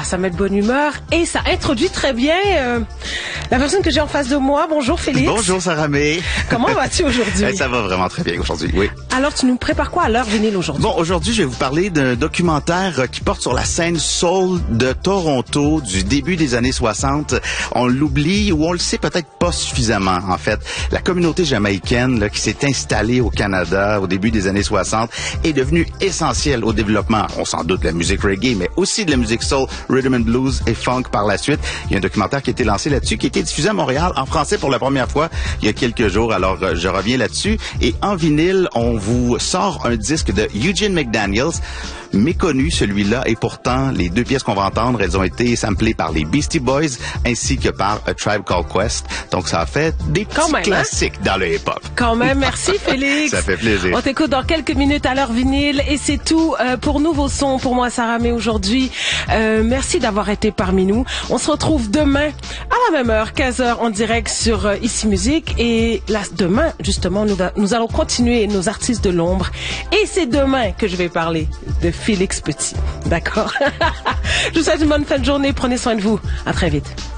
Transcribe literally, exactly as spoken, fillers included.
ça met de bonne humeur et ça introduit très bien euh, la personne que j'ai en face de moi. Bonjour Félix. Bonjour Saramé. Comment vas-tu aujourd'hui? Ça va vraiment très bien aujourd'hui, oui. Alors, tu nous prépares quoi à l'heure vinyle aujourd'hui? Bon, aujourd'hui, je vais vous parler d'un documentaire qui porte sur la scène soul de Toronto du début des années soixante. On l'oublie ou on le sait peut-être pas suffisamment, en fait. La communauté jamaïcaine là, qui s'est installée au Canada au début des années soixante est devenue essentielle au développement, on s'en doute, de la musique reggae, mais aussi de la musique soul, rhythm and blues et funk par la suite. Il y a un documentaire qui a été lancé là-dessus, qui a été diffusé à Montréal en français pour la première fois il y a quelques jours. Alors, euh, je reviens là-dessus. Et en vinyle, on vous sort un disque de Eugene McDaniels, méconnu celui-là, et pourtant les deux pièces qu'on va entendre, elles ont été samplées par les Beastie Boys ainsi que par A Tribe Called Quest. Donc ça a fait des petits même, classiques hein? dans le hip-hop. Quand même, merci Félix. Ça fait plaisir. On t'écoute dans quelques minutes à l'heure vinyle et c'est tout euh, pour Nouveau Son, pour moi Saramé aujourd'hui. Euh, merci d'avoir été parmi nous. On se retrouve demain à la même heure, quinze heures en direct sur euh, Ici Musique, et là demain justement nous, va, nous allons continuer nos artistes de l'ombre et c'est demain que je vais parler de Félix Petit. D'accord? Je vous souhaite une bonne fin de journée. Prenez soin de vous. À très vite.